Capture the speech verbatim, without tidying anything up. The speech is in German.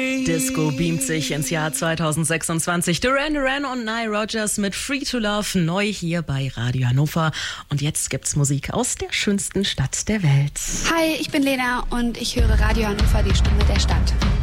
Disco beamt sich ins Jahr zweitausendsechsundzwanzig. Duran Duran und Nile Rodgers mit Free to Love neu hier bei Radio Hannover. Und jetzt gibt's Musik aus der schönsten Stadt der Welt. Hi, ich bin Lena und ich höre Radio Hannover, die Stimme der Stadt.